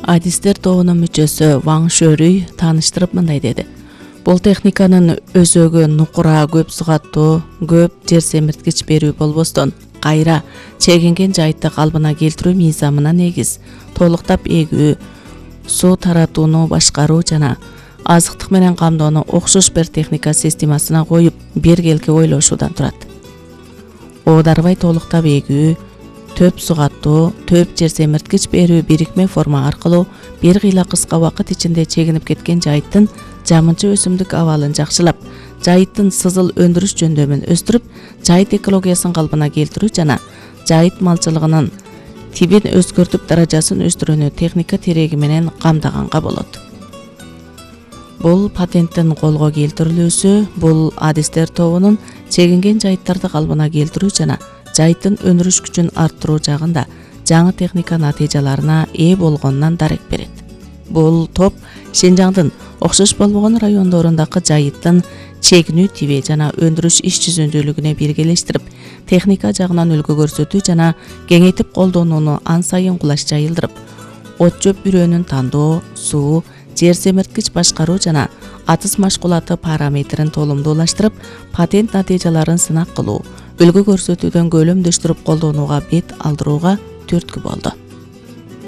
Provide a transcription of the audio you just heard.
Адистер тобунун мүчөсү Ваң Шөрүй тааныштырып мындай деди. Бул техниканын өзөгү нукура, көп суу каттуу, көп жер семирткич берүү болбостон, кайра чегинген жайытты калыбына келтирүү мыйзамына негиз, толуктап эгүү, суу таратууну башкаруу жана азыктык менен камдоону окшош бир техника системасына коюп, биргелки ойлошуудан турат. Оодарбай толуктап эгүү, төп суу каттуу, төп жер семирткич берүү бирикме форма аркылуу бир кыйла кыска убакыт ичинде чегинип кеткен жайыттын жамынча өсүмдүк абалын жакшылап, жайыттын сызыл өндүрүш жөндөмүн өстүрүп, жайыт экологиясын калыбына келтирүү жана жайыт малчылыгынын тибин өзгөртүп даражасын өстүрүүнү техника тереги менен камдаганга болот. Бул патенттин колго келтирилүүсү бул адистер тобунун чегинген жайыттарды калыбына келтирүү жана жайыттын өндүрүш күчүн арттыруу жагында жаңы техника натыйжаларына ээ болгонунан дарек берет. Бул топ Шинжаңдын окшош болбогон райондорундагы жайыттын чегинүү тиби жана өндүрүш иш жүзүндүүлүгүнө биргелештирип, техника жагынан үлгү көрсөтүү жана кеңейтип колдонууну ан сайын кулаш жайылдырып, от жөп бүрөөнүн тандоо, суу, жер семирткич башкаруу жана атыс машкулаты параметрин толумдуулаштырып, патент натыйжаларын сынак кылуу, үлгү көрсөтүүдөн көлөмдөштүрүп колдонууга бет алдырууга түрткү болду.